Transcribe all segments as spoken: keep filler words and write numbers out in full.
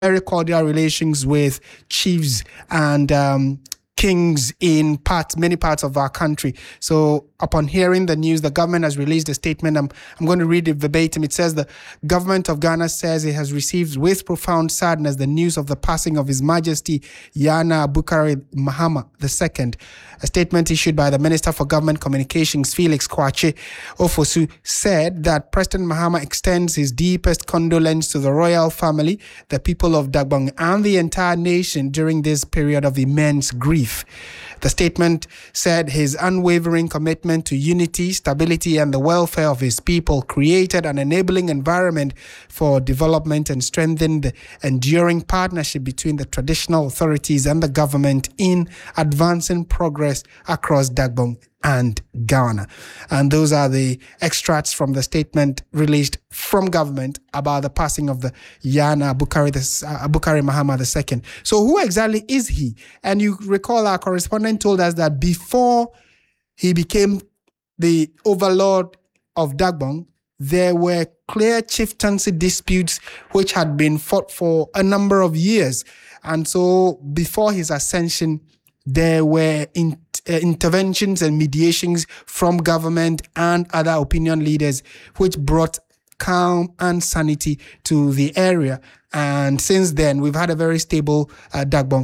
very cordial relations with chiefs and um, kings in parts, many parts of our country. So upon hearing the news, the government has released a statement. I'm, I'm going to read it verbatim. It says the government of Ghana says it has received with profound sadness the news of the passing of His Majesty Yana Abukari Mahama the Second. A statement issued by the Minister for Government Communications, Felix Kwache Ofosu, said that President Mahama extends his deepest condolence to the royal family, the people of Dagbon, and the entire nation during this period of immense grief. The statement said his unwavering commitment to unity, stability, and the welfare of his people created an enabling environment for development and strengthened the enduring partnership between the traditional authorities and the government in advancing progress across Dagbon and Ghana. And those are the extracts from the statement released from government about the passing of the Yana Abukari, the, uh, Abukari Mahama the Second. So who exactly is he? And you recall our correspondent told us that before he became the overlord of Dagbon, there were clear chieftaincy disputes which had been fought for a number of years. And so before his ascension, there were in, uh, interventions and mediations from government and other opinion leaders, which brought calm and sanity to the area. And since then, we've had a very stable uh, Dagbon.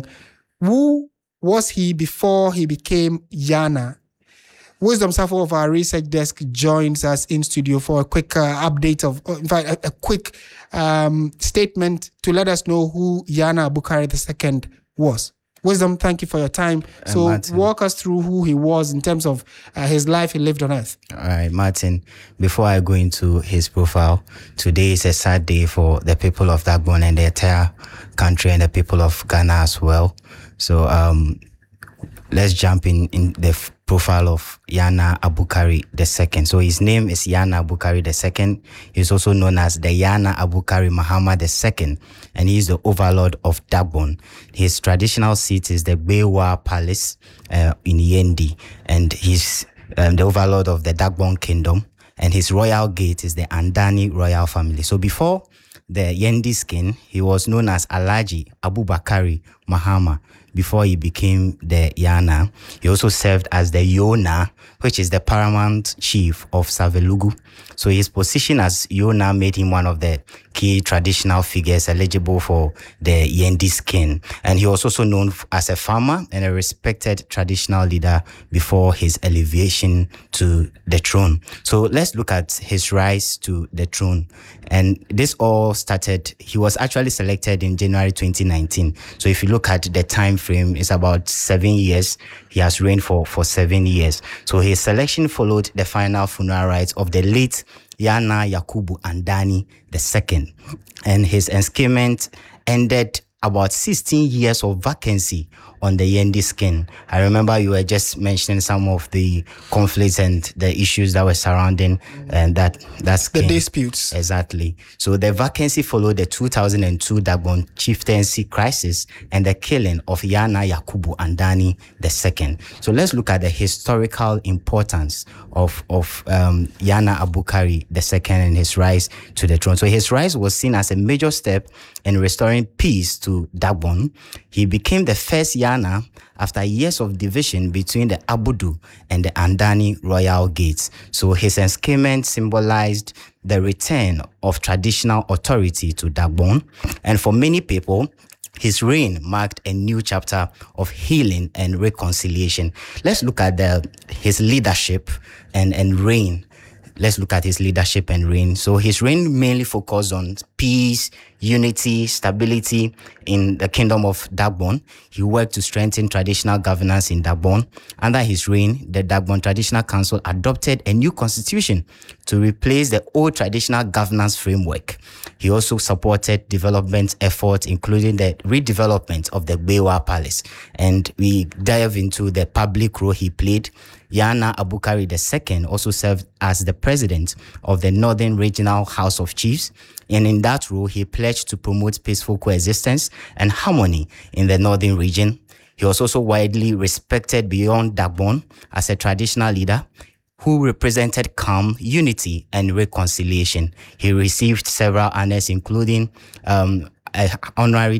Who was he before he became Yana? Wisdom Safo of our research desk joins us in studio for a quick uh, update of, in fact, a, a quick um, statement to let us know who Yana Abukari the Second was. Wisdom, thank you for your time. Uh, so Martin. walk us through who he was in terms of uh, his life he lived on earth. All right, Martin, before I go into his profile, today is a sad day for the people of Dagbon and the entire country and the people of Ghana as well. So um, let's jump in, in the f- profile of Yana Abukari the Second. So his name is Yana Abukari the Second. He's also known as the Yana Abukari Mahama the Second, and he is the overlord of Dagbon. His traditional seat is the Bewa Palace uh, in Yendi, and he's um, the overlord of the Dagbon Kingdom, and his royal gate is the Andani royal family. So before the Yendi skin, he was known as Alhaji Abubakari Mahama before he became the Yana. He also served as the Yona, which is the paramount chief of Savelugu. So his position as Yona made him one of the key traditional figures eligible for the Yendi skin. And he was also known as a farmer and a respected traditional leader before his elevation to the throne. So let's look at his rise to the throne. And this all started, he was actually selected in January twenty nineteen. So if you look at the time frame, it's about seven years. He has reigned for, for seven years. So his selection followed the final funeral rites of the late Yana Yakubu Andani the Second. And his enslavement ended about sixteen years of vacancy on the Yendi skin. I remember you were just mentioning some of the conflicts and the issues that were surrounding and that that skin. The disputes. Exactly. So the vacancy followed the two thousand two Dagbon chieftaincy crisis and the killing of Yana Yakubu Andani the Second. So let's look at the historical importance of, of um, Yana Abukari the Second and his rise to the throne. So his rise was seen as a major step in restoring peace to Dagbon. He became the first Yana after years of division between the Abudu and the Andani royal gates. So his enslavement symbolized the return of traditional authority to Dagbon. And for many people, his reign marked a new chapter of healing and reconciliation. Let's look at the, his leadership and, and reign. Let's look at his leadership and reign. So his reign mainly focused on peace, unity, stability in the kingdom of Dagbon. He worked to strengthen traditional governance in Dagbon. Under his reign, the Dagbon Traditional Council adopted a new constitution to replace the old traditional governance framework. He also supported development efforts, including the redevelopment of the Bewa Palace. And we dive into the public role he played. Yana Abukari the Second also served as the president of the Northern Regional House of Chiefs, and in that role, he pledged to promote peaceful coexistence and harmony in the Northern region. He was also widely respected beyond Dagbon as a traditional leader who represented calm, unity, and reconciliation. He received several honors, including um, a honorary